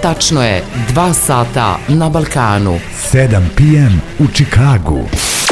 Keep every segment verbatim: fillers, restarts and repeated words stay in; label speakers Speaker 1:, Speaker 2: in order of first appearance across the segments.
Speaker 1: Tačno je dva sata na Balkanu.
Speaker 2: sedam pe em u Čikagu.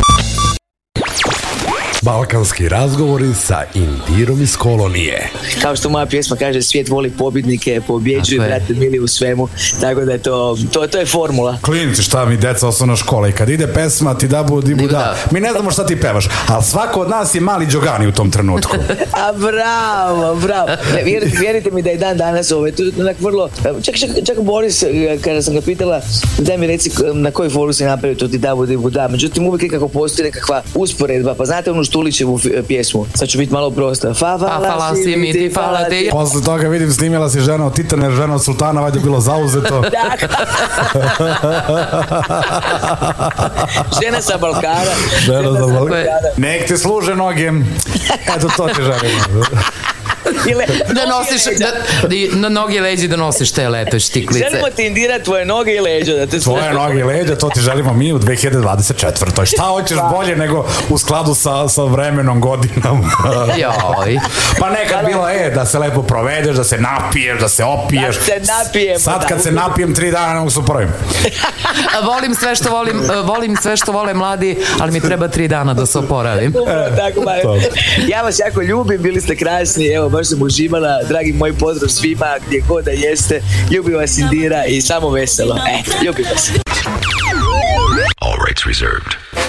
Speaker 2: Balkanski razgovori sa Indirom iz kolonije.
Speaker 3: Kao što moja pjesma kaže, svijet voli pobjednike, pobjeđuju, brate mili, u svemu. Tako da je to, to, to je formula.
Speaker 2: Klinci, šta mi deca osnovna škola, i kad ide pesma ti da bu, di bu da. Mi ne znamo šta ti pevaš, ali svako od nas je mali Đogani u tom trenutku.
Speaker 3: A bravo, bravo. Ne, vjerite, vjerite mi da je dan danas ovaj, tu, onak vrlo, čak, čak, čak Boris, kada sam ga pitala, daj mi reci na koju foru si napravio to ti da bu, di bu da. Međutim, uvijek nekako postoji nekakva usporedba, pa znate onu Štulićevu pjesmu, sad ću biti malo prosta. Fa, fa,
Speaker 1: fala si mi ti, fala ti.
Speaker 2: Posle toga vidim, snimila si žena od Titana, žena od Sultana, valjda bilo zauzeto.
Speaker 3: Žena sa Balkana.
Speaker 2: Žena sa Balkana. Nek ti služe noge. Eto, to ti želim.
Speaker 1: Da nosiš, da, na noge i leđi da nosiš te lepe štiklice.
Speaker 3: Želimo ti, Indira, tvoje noge i leđa. Da te
Speaker 2: tvoje noge i leđa, to ti želimo mi u dve hiljade dvadeset četvrtoj. Šta hoćeš bolje nego u skladu sa, sa vremenom, godinama?
Speaker 1: Joj.
Speaker 2: Pa nekad bilo je da se lepo provedeš, da se napiješ, da se opiješ.
Speaker 3: Da se napijemo.
Speaker 2: Sad kad se napijem tri dana ne mogu se upravim.
Speaker 1: Volim sve što volim, volim sve što vole mladi, ali mi treba tri dana da se oporavim.
Speaker 3: E, tako, ba, ja vas jako ljubim, bili ste krasni, evo, baš sam uživala, dragi moj pozdrav svima, gdje god da jeste, ljubim vas, Indira, i samo veselo. E, ljubim vas.
Speaker 4: All rights reserved.